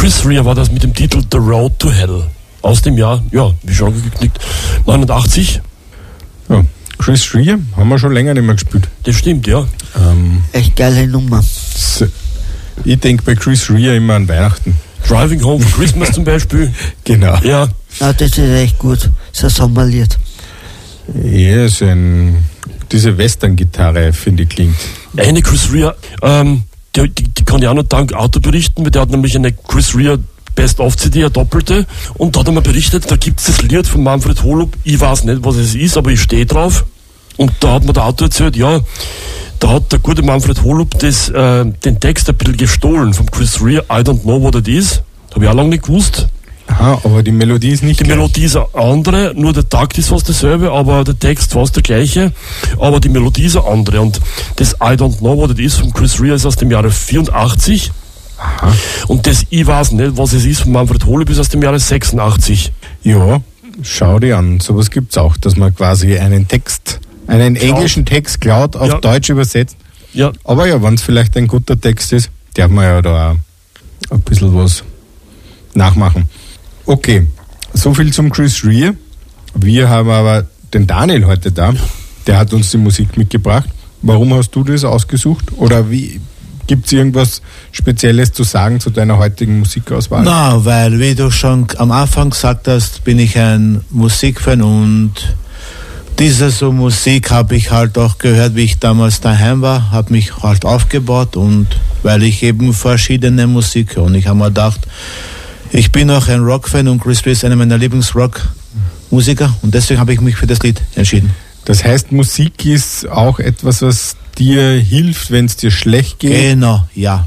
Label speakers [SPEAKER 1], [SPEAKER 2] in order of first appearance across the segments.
[SPEAKER 1] Chris Rea war das mit dem Titel The Road to Hell. Aus dem Jahr, ja, wie schon angekündigt, 89.
[SPEAKER 2] Ja, Chris Rea haben wir schon länger nicht mehr gespielt.
[SPEAKER 1] Das stimmt, ja.
[SPEAKER 3] Echt geile Nummer.
[SPEAKER 2] Ich denke bei Chris Rea immer an Weihnachten.
[SPEAKER 1] Driving Home for Christmas zum Beispiel.
[SPEAKER 2] Genau.
[SPEAKER 1] Ja.
[SPEAKER 3] Ja, das ist echt gut. Das ist ein Sommerlied.
[SPEAKER 2] Ja, diese Western-Gitarre, finde ich, klingt.
[SPEAKER 1] Eine Chris Rea, die kann ich auch noch dank Auto berichten, weil der hat nämlich eine Chris Rea Best-of-CD, eine doppelte, und da hat er mir berichtet, da gibt es das Lied von Manfred Holub, ich weiß nicht, was es ist, aber ich stehe drauf, und da hat mir der Autor erzählt, ja, da hat der gute Manfred Holub den Text ein bisschen gestohlen vom Chris Rea, I don't know what it is, habe ich auch lange nicht gewusst.
[SPEAKER 2] Aha, aber die Melodie ist nicht
[SPEAKER 1] Die
[SPEAKER 2] gleich.
[SPEAKER 1] Melodie ist eine andere, nur der Takt ist fast dasselbe, aber der Text fast der gleiche, aber die Melodie ist eine andere, und das I don't know what it is von Chris Rea ist aus dem Jahre 84.
[SPEAKER 2] Aha.
[SPEAKER 1] Und das ich weiß nicht, was es ist von Manfred Holub, ist aus dem Jahre 86.
[SPEAKER 2] Ja, schau dir an, sowas gibt's auch, dass man quasi einen englischen Text klaut, auf Deutsch übersetzt.
[SPEAKER 1] Ja.
[SPEAKER 2] Aber ja, wenn es vielleicht ein guter Text ist, darf man ja da auch ein bisschen was nachmachen. Okay, so viel zum Chris Rea. Wir haben aber den Daniel heute da, der hat uns die Musik mitgebracht. Warum hast du das ausgesucht? Oder gibt es irgendwas Spezielles zu sagen zu deiner heutigen Musikauswahl?
[SPEAKER 4] Na, weil, wie du schon am Anfang gesagt hast, bin ich ein Musikfan, und diese so Musik habe ich halt auch gehört, wie ich damals daheim war, habe mich halt aufgebaut, und weil ich eben verschiedene Musik höre. Und ich habe mir gedacht, ich bin auch ein Rockfan, und Chris Rea ist einer meiner Lieblingsrock-Musiker, und deswegen habe ich mich für das Lied entschieden.
[SPEAKER 2] Das heißt, Musik ist auch etwas, was dir hilft, wenn es dir schlecht geht?
[SPEAKER 4] Genau, ja.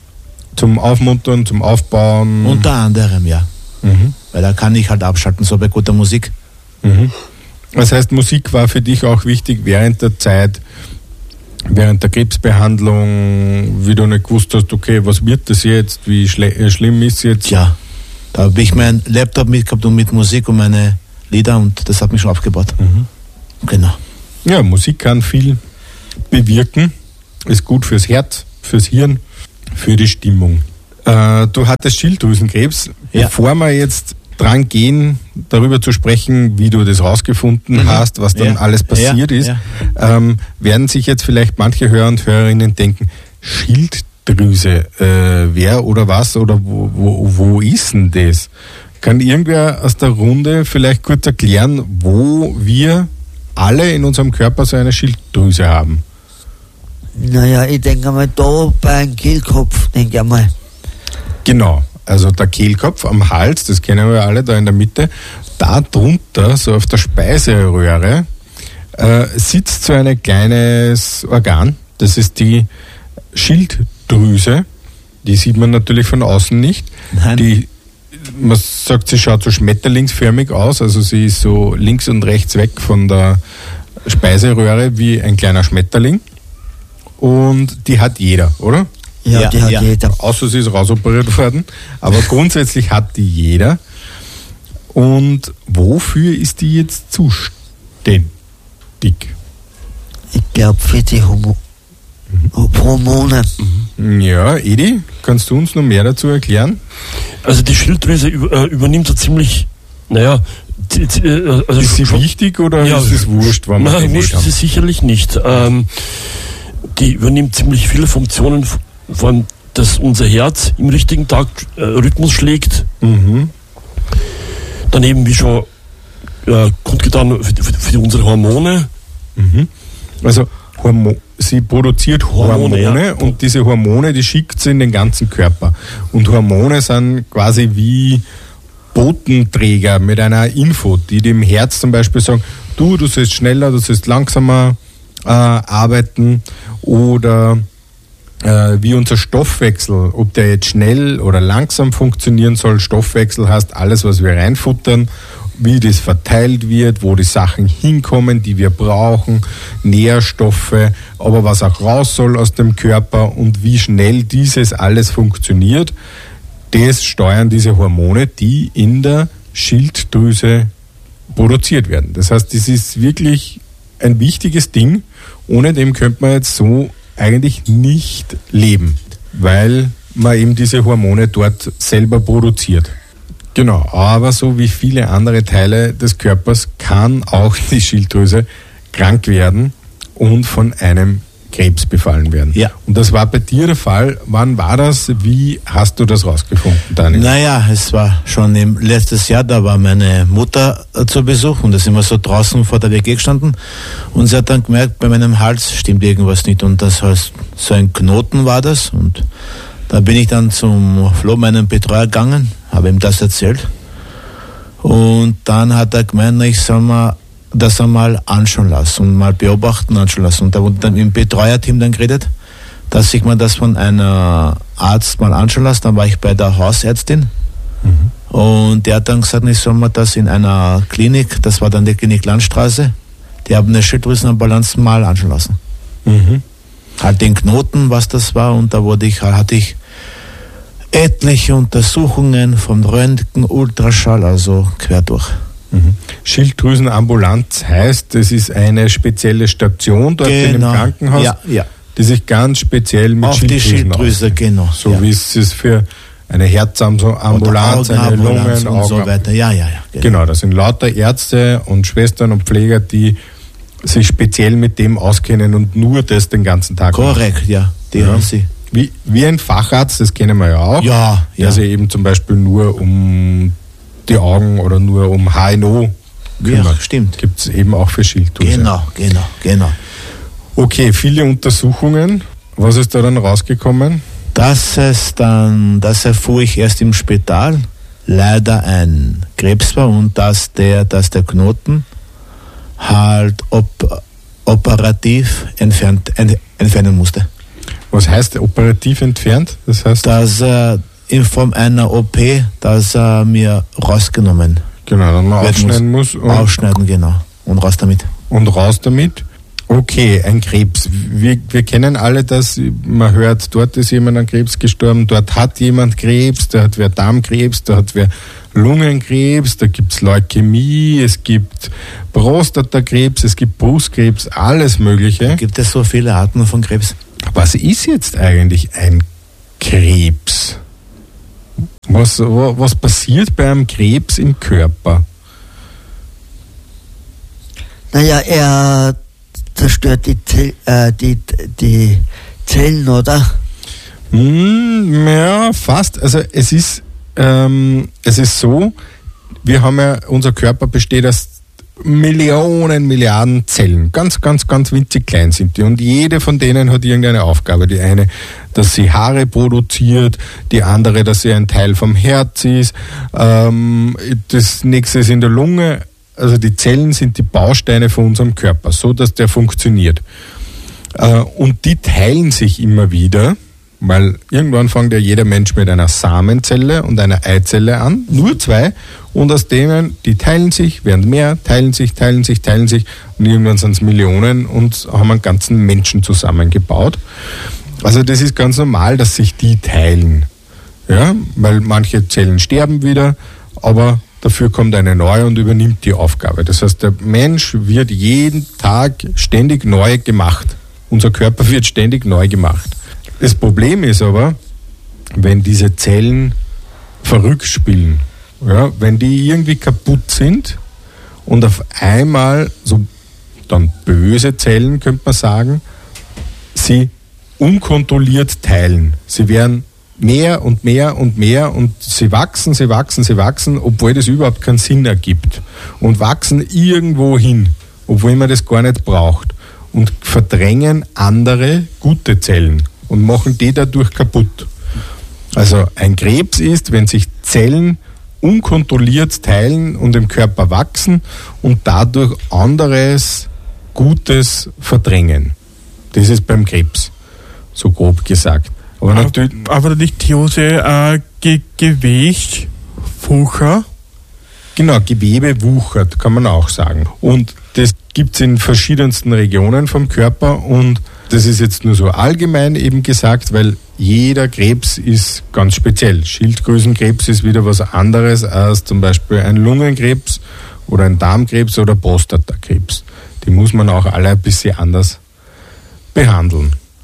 [SPEAKER 2] Zum Aufmuntern, zum Aufbauen?
[SPEAKER 4] Unter anderem, ja.
[SPEAKER 2] Mhm.
[SPEAKER 4] Weil da kann ich halt abschalten, so bei guter Musik.
[SPEAKER 2] Mhm. Das heißt, Musik war für dich auch wichtig während der Zeit, während der Krebsbehandlung, wie du nicht gewusst hast, okay, was wird das jetzt, wie schlimm ist es jetzt?
[SPEAKER 4] Ja, da habe ich meinen Laptop mitgehabt und mit Musik und meine Lieder, und das hat mich schon aufgebaut.
[SPEAKER 2] Mhm.
[SPEAKER 4] Genau.
[SPEAKER 2] Ja, Musik kann viel bewirken, ist gut fürs Herz, fürs Hirn, für die Stimmung. Du hattest Schilddrüsenkrebs.
[SPEAKER 4] Ja.
[SPEAKER 2] Bevor wir jetzt dran gehen, darüber zu sprechen, wie du das rausgefunden hast, was dann alles passiert ist, werden sich jetzt vielleicht manche Hörer und Hörerinnen denken, Schilddrüse, wer oder was oder wo ist denn das? Kann irgendwer aus der Runde vielleicht kurz erklären, wo wir alle in unserem Körper so eine Schilddrüse haben?
[SPEAKER 3] Naja, ich denke mal da beim Kehlkopf, denke ich mal.
[SPEAKER 2] Genau, also der Kehlkopf am Hals, das kennen wir alle, da in der Mitte, da drunter, so auf der Speiseröhre, sitzt so ein kleines Organ, das ist die Schilddrüse, die sieht man natürlich von außen nicht.
[SPEAKER 4] Nein.
[SPEAKER 2] Man sagt, sie schaut so schmetterlingsförmig aus, also sie ist so links und rechts weg von der Speiseröhre wie ein kleiner Schmetterling, und die hat jeder, oder?
[SPEAKER 3] Ja, die hat jeder.
[SPEAKER 2] Außer sie ist rausoperiert worden, aber grundsätzlich hat die jeder. Und wofür ist die jetzt zuständig?
[SPEAKER 3] Ich glaube für die Hormone.
[SPEAKER 2] Ja, Edi, kannst du uns noch mehr dazu erklären?
[SPEAKER 1] Also die Schilddrüse übernimmt so ziemlich, also
[SPEAKER 2] ist sie wichtig oder ist es wurscht?
[SPEAKER 1] Nein, wurscht ist es sicherlich nicht. Die übernimmt ziemlich viele Funktionen, vor allem, dass unser Herz im richtigen Rhythmus schlägt.
[SPEAKER 2] Mhm.
[SPEAKER 1] Daneben, wie schon kundgetan, für unsere Hormone.
[SPEAKER 2] Mhm. Also sie produziert Hormone, und diese Hormone, die schickt sie in den ganzen Körper. Und Hormone sind quasi wie Botenträger mit einer Info, die dem Herz zum Beispiel sagen, du sollst schneller, du sollst langsamer arbeiten, oder wie unser Stoffwechsel, ob der jetzt schnell oder langsam funktionieren soll. Stoffwechsel heißt alles, was wir reinfuttern, wie das verteilt wird, wo die Sachen hinkommen, die wir brauchen, Nährstoffe, aber was auch raus soll aus dem Körper, und wie schnell dieses alles funktioniert, das steuern diese Hormone, die in der Schilddrüse produziert werden. Das heißt, das ist wirklich ein wichtiges Ding, ohne dem könnte man jetzt so eigentlich nicht leben, weil man eben diese Hormone dort selber produziert. Genau, aber so wie viele andere Teile des Körpers kann auch die Schilddrüse krank werden und von einem Krebs befallen werden.
[SPEAKER 4] Ja.
[SPEAKER 2] Und das war bei dir der Fall. Wann war das? Wie hast du das rausgefunden, Daniel?
[SPEAKER 4] Naja, es war schon letztes Jahr, da war meine Mutter zu Besuch und da sind wir so draußen vor der WG gestanden und sie hat dann gemerkt, bei meinem Hals stimmt irgendwas nicht und das heißt, so ein Knoten war das und da bin ich dann zum Flo, meinem Betreuer, gegangen, habe ihm das erzählt und dann hat er gemeint, ich soll mal das einmal anschauen lassen und mal beobachten, anschauen lassen. Und da wurde dann im Betreuerteam dann geredet, dass ich mir das von einer Arzt mal anschauen lasse. Dann war ich bei der Hausärztin und der hat dann gesagt, ich soll mir das in einer Klinik, das war dann die Klinik Landstraße, die haben eine Schilddrüsenambulanz mal anschauen lassen. Halt den Knoten, was das war, und da hatte ich etliche Untersuchungen vom Röntgen, Ultraschall, also quer durch.
[SPEAKER 2] Schilddrüsenambulanz heißt, es ist eine spezielle Station dort in dem Krankenhaus, die sich ganz speziell mit
[SPEAKER 4] auf die Schilddrüse, genau.
[SPEAKER 2] So wie es für eine Herzambulanz, eine Lungen,
[SPEAKER 4] und so weiter.
[SPEAKER 2] Genau, das sind lauter Ärzte und Schwestern und Pfleger, die sich speziell mit dem auskennen und nur das den ganzen Tag
[SPEAKER 4] korrekt,
[SPEAKER 2] machen.
[SPEAKER 4] Ja, die haben sie.
[SPEAKER 2] Wie ein Facharzt, das kennen wir ja auch.
[SPEAKER 4] Ja.
[SPEAKER 2] Der sich eben zum Beispiel nur um die Augen oder nur um HNO kümmert.
[SPEAKER 4] Ja, stimmt.
[SPEAKER 2] Gibt es eben auch für Schilddrüse.
[SPEAKER 4] Genau.
[SPEAKER 2] Okay, viele Untersuchungen. Was ist da dann rausgekommen?
[SPEAKER 4] Das erfuhr ich erst im Spital, leider ein Krebs war und dass der Knoten halt operativ entfernen musste.
[SPEAKER 2] Was heißt operativ entfernt? Das heißt,
[SPEAKER 4] dass in Form einer OP, dass er mir rausgenommen.
[SPEAKER 2] Genau, dann mal aufschneiden muss.
[SPEAKER 4] Aufschneiden, genau. Und raus damit.
[SPEAKER 2] Okay, ein Krebs. Wir kennen alle das, man hört, dort ist jemand an Krebs gestorben, dort hat jemand Krebs, da hat wer Darmkrebs, da hat wer Lungenkrebs, da gibt es Leukämie, es gibt Prostatakrebs, es gibt Brustkrebs, alles Mögliche.
[SPEAKER 4] Da gibt es so viele Arten von Krebs.
[SPEAKER 2] Was ist jetzt eigentlich ein Krebs? Was passiert bei einem Krebs im Körper?
[SPEAKER 3] Naja, er zerstört die Zellen, oder?
[SPEAKER 2] Ja, fast. Also es ist so, wir haben ja, unser Körper besteht aus Millionen, Milliarden Zellen. Ganz, ganz, ganz winzig klein sind die. Und jede von denen hat irgendeine Aufgabe. Die eine, dass sie Haare produziert, die andere, dass sie ein Teil vom Herz ist. Das nächste ist in der Lunge. Also die Zellen sind die Bausteine von unserem Körper, so dass der funktioniert. Und die teilen sich immer wieder, weil irgendwann fängt ja jeder Mensch mit einer Samenzelle und einer Eizelle an, nur zwei, und aus denen, die teilen sich, werden mehr, teilen sich, und irgendwann sind es Millionen und haben einen ganzen Menschen zusammengebaut. Also das ist ganz normal, dass sich die teilen, ja, weil manche Zellen sterben wieder, aber dafür kommt eine neue und übernimmt die Aufgabe. Das heißt, der Mensch wird jeden Tag ständig neu gemacht. Unser Körper wird ständig neu gemacht. Das Problem ist aber, wenn diese Zellen verrückt spielen, ja, wenn die irgendwie kaputt sind und auf einmal, so dann böse Zellen, könnte man sagen, sie unkontrolliert teilen. Sie werden mehr und mehr und mehr und sie wachsen, obwohl das überhaupt keinen Sinn ergibt, und wachsen irgendwo hin, obwohl man das gar nicht braucht, und verdrängen andere gute Zellen und machen die dadurch kaputt. Also ein Krebs ist, wenn sich Zellen unkontrolliert teilen und im Körper wachsen und dadurch anderes Gutes verdrängen. Das ist beim Krebs, so grob gesagt.
[SPEAKER 5] Aber die Diagnose Gewicht, Wucher.
[SPEAKER 2] Genau, Gewebe wuchert, kann man auch sagen. Und das gibt es in verschiedensten Regionen vom Körper, und das ist jetzt nur so allgemein eben gesagt, weil jeder Krebs ist ganz speziell. Schilddrüsenkrebs ist wieder was anderes als zum Beispiel ein Lungenkrebs oder ein Darmkrebs oder Prostatakrebs. Die muss man auch alle ein bisschen anders behandeln.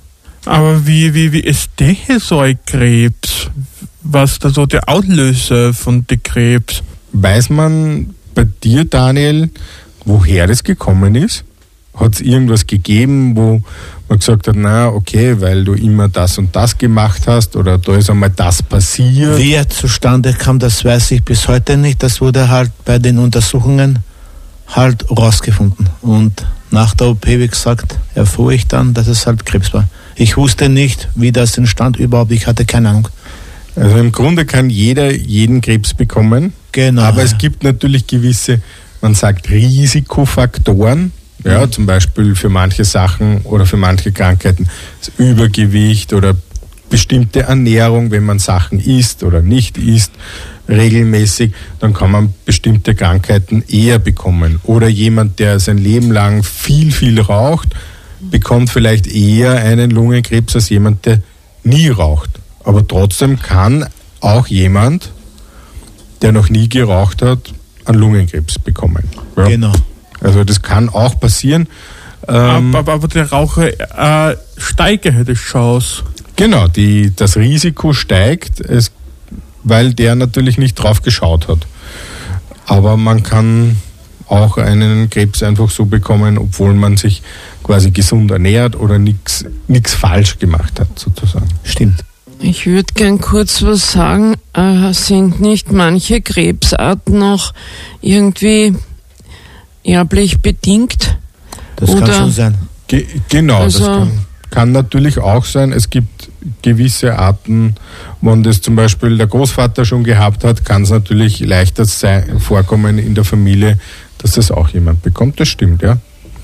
[SPEAKER 5] Aber wie ist der so ein Krebs? Was da so der Auslöser von dem Krebs?
[SPEAKER 2] Weiß man bei dir, Daniel, woher das gekommen ist? Hat es irgendwas gegeben, wo man gesagt hat, na okay, weil du immer das und das gemacht hast oder da ist einmal das passiert?
[SPEAKER 4] Wie er zustande kam, das weiß ich bis heute nicht. Das wurde halt bei den Untersuchungen halt rausgefunden. Und nach der OP, wie gesagt, erfuhr ich dann, dass es halt Krebs war. Ich wusste nicht, wie das entstand überhaupt. Ich hatte keine Ahnung.
[SPEAKER 2] Also im Grunde kann jeder jeden Krebs bekommen.
[SPEAKER 4] Genau.
[SPEAKER 2] Aber es gibt natürlich gewisse, man sagt Risikofaktoren. Ja, zum Beispiel für manche Sachen oder für manche Krankheiten das Übergewicht oder bestimmte Ernährung, wenn man Sachen isst oder nicht isst, regelmäßig, dann kann man bestimmte Krankheiten eher bekommen. Oder jemand, der sein Leben lang viel raucht, bekommt vielleicht eher einen Lungenkrebs als jemand, der nie raucht. Aber trotzdem kann auch jemand, der noch nie geraucht hat, einen Lungenkrebs bekommen. Ja.
[SPEAKER 4] Genau.
[SPEAKER 2] Also das kann auch passieren.
[SPEAKER 5] Aber der Raucher steigert die Chance.
[SPEAKER 2] Genau, das Risiko steigt, weil der natürlich nicht drauf geschaut hat. Aber man kann auch einen Krebs einfach so bekommen, obwohl man sich quasi gesund ernährt oder nichts falsch gemacht hat, sozusagen.
[SPEAKER 4] Stimmt.
[SPEAKER 6] Ich würde gern kurz was sagen. Sind nicht manche Krebsarten noch irgendwie erblich bedingt?
[SPEAKER 4] Das kann schon sein.
[SPEAKER 2] Genau,
[SPEAKER 6] also,
[SPEAKER 2] das kann natürlich auch sein. Es gibt gewisse Arten, wenn das zum Beispiel der Großvater schon gehabt hat, kann es natürlich leichter vorkommen in der Familie, dass das auch jemand bekommt. Das stimmt, ja.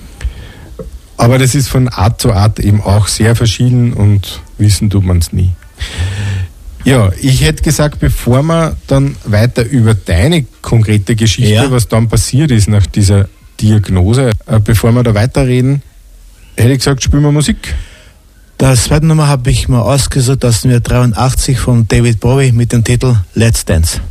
[SPEAKER 2] Aber das ist von Art zu Art eben auch sehr verschieden und wissen tut man es nie. Ja, ich hätte gesagt, bevor wir dann weiter über deine konkrete Geschichte, was dann passiert ist nach dieser Diagnose, bevor wir da weiterreden, hätte ich gesagt, spielen wir Musik.
[SPEAKER 4] Das zweite Nummer habe ich mal ausgesucht, das sind wir 83 von David Bowie mit dem Titel Let's Dance.